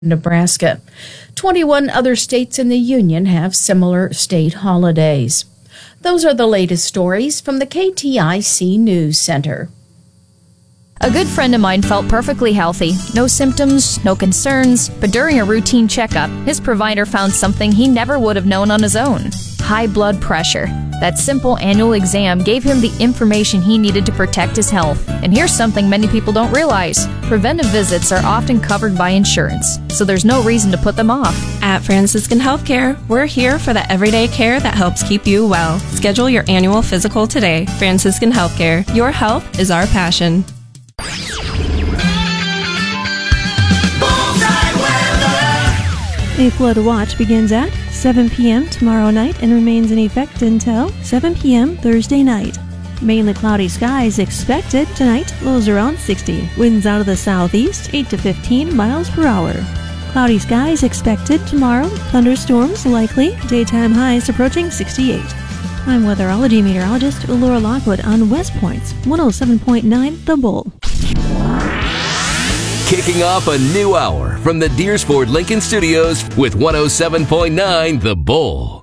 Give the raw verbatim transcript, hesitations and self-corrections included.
Nebraska. twenty-one other states in the Union have similar state holidays. Those are the latest stories from the K T I C News Center. A good friend of mine felt perfectly healthy. No symptoms, no concerns, but during a routine checkup, his provider found something he never would have known on his own: high blood pressure. That simple annual exam gave him the information he needed to protect his health. And here's something many people don't realize: preventive visits are often covered by insurance, so there's no reason to put them off. At Franciscan Healthcare, we're here for the everyday care that helps keep you well. Schedule your annual physical today. Franciscan Healthcare. Your health is our passion. A flood watch begins at seven p.m. tomorrow night and remains in effect until seven p.m. Thursday night. Mainly cloudy skies expected tonight, lows around sixty. Winds out of the southeast, eight to fifteen miles per hour. Cloudy skies expected tomorrow, thunderstorms likely, daytime highs approaching sixty-eight. I'm weatherology meteorologist Laura Lockwood on West Point's one oh seven point nine The Bull. Kicking off a new hour from the Deersford Lincoln Studios with one oh seven point nine The Bull.